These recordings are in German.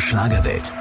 Schlagerwelt.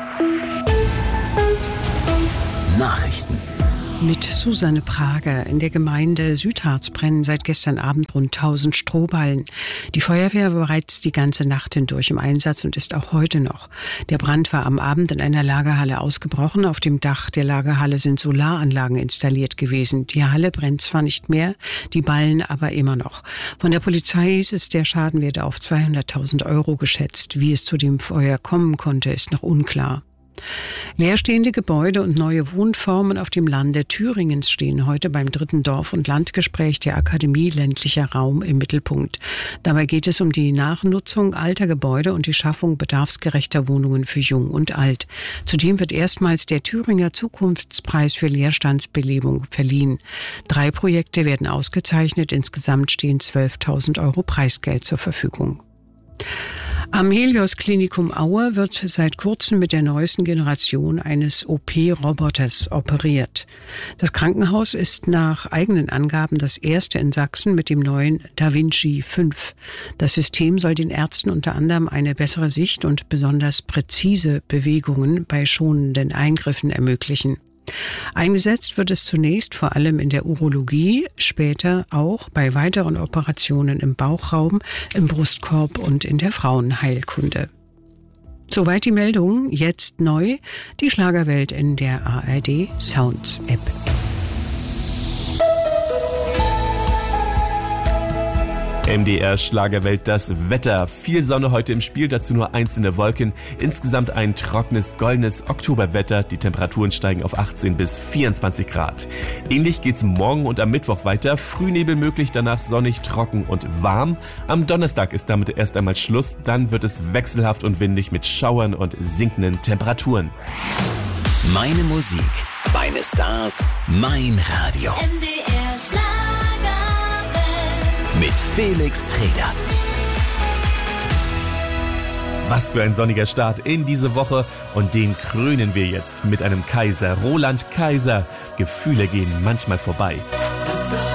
Nachrichten. Mit Susanne Prager. In der Gemeinde Südharz brennen seit gestern Abend rund 1000 Strohballen. Die Feuerwehr war bereits die ganze Nacht hindurch im Einsatz und ist auch heute noch. Der Brand war am Abend in einer Lagerhalle ausgebrochen. Auf dem Dach der Lagerhalle sind Solaranlagen installiert gewesen. Die Halle brennt zwar nicht mehr, die Ballen aber immer noch. Von der Polizei hieß es, der Schaden werde auf 200.000 € geschätzt. Wie es zu dem Feuer kommen konnte, ist noch unklar. Leerstehende Gebäude und neue Wohnformen auf dem Lande Thüringens stehen heute beim 3. Dorf- und Landgespräch der Akademie Ländlicher Raum im Mittelpunkt. Dabei geht es um die Nachnutzung alter Gebäude und die Schaffung bedarfsgerechter Wohnungen für Jung und Alt. Zudem wird erstmals der Thüringer Zukunftspreis für Leerstandsbelebung verliehen. 3 Projekte werden ausgezeichnet. Insgesamt stehen 12.000 € Preisgeld zur Verfügung. Am Helios-Klinikum Aue wird seit kurzem mit der neuesten Generation eines OP-Roboters operiert. Das Krankenhaus ist nach eigenen Angaben das erste in Sachsen mit dem neuen Da Vinci 5. Das System soll den Ärzten unter anderem eine bessere Sicht und besonders präzise Bewegungen bei schonenden Eingriffen ermöglichen. Eingesetzt wird es zunächst vor allem in der Urologie, später auch bei weiteren Operationen im Bauchraum, im Brustkorb und in der Frauenheilkunde. Soweit die Meldung. Jetzt neu die Schlagerwelt in der ARD Sounds App. MDR Schlagerwelt, das Wetter. Viel Sonne heute im Spiel, dazu nur einzelne Wolken. Insgesamt ein trockenes, goldenes Oktoberwetter. Die Temperaturen steigen auf 18 bis 24 Grad. Ähnlich geht's morgen und am Mittwoch weiter. Frühnebel möglich, danach sonnig, trocken und warm. Am Donnerstag ist damit erst einmal Schluss. Dann wird es wechselhaft und windig mit Schauern und sinkenden Temperaturen. Meine Musik, meine Stars, mein Radio. MDR Schlagerwelt. Mit Felix Treder. Was für ein sonniger Start in diese Woche und den krönen wir jetzt mit einem Kaiser. Roland Kaiser. Gefühle gehen manchmal vorbei.